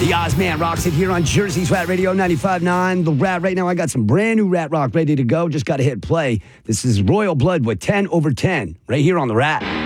The Ozman rocks it here on Jersey's Rat Radio 95.9. The Rat. Right now, I got some brand new Rat Rock ready to go. Just got to hit play. This is Royal Blood with 10 over 10 right here on The Rat.